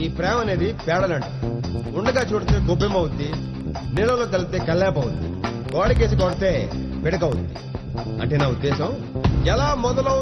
ఈ ప్రేమ అనేది పేడలంట. ఉండగా చూడితే గొబ్బెమ్మ అవుద్ది, నీళ్ళలో కలిపితే కల్లాప అవుద్ది, గోడకేసి కొడితే పిడక అవుద్ది. అంటే నా ఉద్దేశం ఎలా మొదలవుతుంది